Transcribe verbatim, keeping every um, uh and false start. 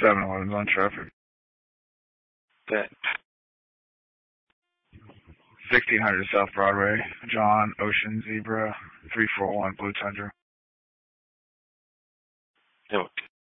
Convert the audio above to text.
seven eleven's on traffic. Bet. sixteen hundred South Broadway. John, Ocean, Zebra, three four one Blue Tundra. Okay.